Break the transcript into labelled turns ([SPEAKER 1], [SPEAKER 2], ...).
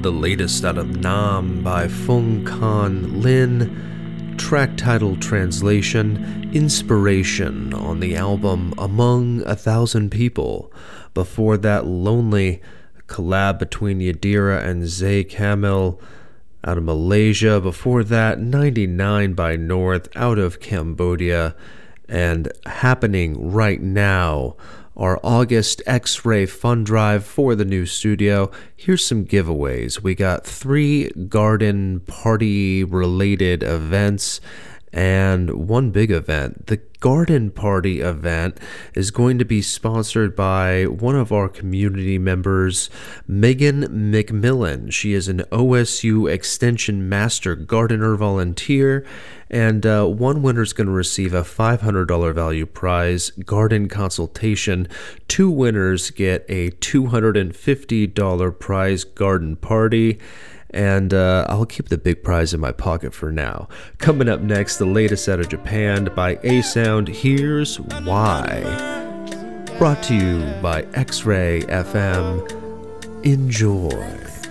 [SPEAKER 1] the latest out of Nam by Fung Kan Lin, track title translation, Inspiration, on the album Among a Thousand People. Before that, Lonely, collab between Yadira and Zay Kamil out of Malaysia. Before that, 99 by North out of Cambodia. And happening right now, our August X-Ray Fun Drive for the new studio. Here's some giveaways. We got 3 garden party related events and one big event. The garden party event is going to be sponsored by one of our community members, Megan McMillan. She is an OSU Extension Master Gardener volunteer, and one winner is going to receive a $500 value prize garden consultation. 2 winners get a $250 prize garden party. And I'll keep the big prize in my pocket for now. Coming up next, the latest out of Japan by A-Sound, Here's Why. Brought to you by X-Ray FM. Enjoy.